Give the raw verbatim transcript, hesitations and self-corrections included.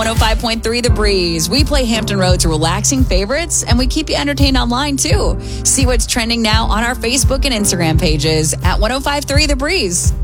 one oh five point three The Breeze. We play Hampton Roads relaxing favorites, and we keep you entertained online, too. See what's trending now on our Facebook and Instagram pages at one oh five point three The Breeze.